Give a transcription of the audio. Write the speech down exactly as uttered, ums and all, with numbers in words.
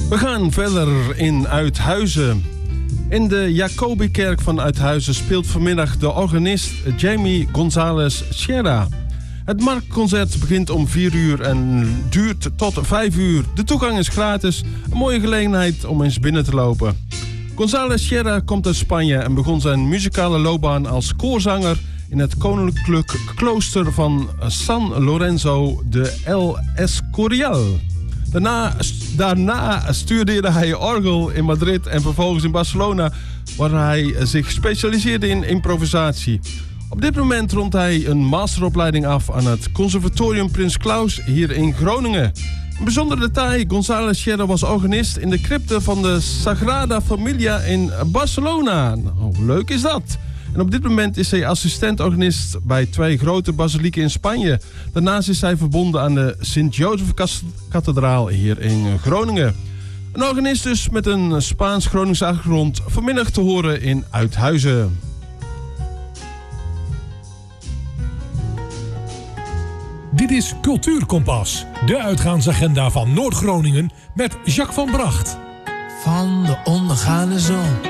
We gaan verder in Uithuizen. In de Jacobikerk van Uithuizen speelt vanmiddag de organist Jamie González Sierra. Het marktconcert begint om vier uur en duurt tot vijf uur. De toegang is gratis, een mooie gelegenheid om eens binnen te lopen. González Sierra komt uit Spanje en begon zijn muzikale loopbaan als koorzanger in het koninklijk klooster van San Lorenzo de El Escorial. Daarna, daarna studeerde hij orgel in Madrid en vervolgens in Barcelona, waar hij zich specialiseerde in improvisatie. Op dit moment rondt hij een masteropleiding af aan het Conservatorium Prins Claus hier in Groningen. Een bijzonder detail, González Sierra was organist in de crypte van de Sagrada Familia in Barcelona. Hoe leuk is dat? En op dit moment is hij assistent-organist bij twee grote basilieken in Spanje. Daarnaast is hij verbonden aan de Sint-Jozef-kathedraal hier in Groningen. Een organist dus met een Spaans-Groningse achtergrond, vanmiddag te horen in Uithuizen. Dit is Cultuurkompas, de uitgaansagenda van Noord-Groningen met Jacques van Bracht. Van de ondergaande zon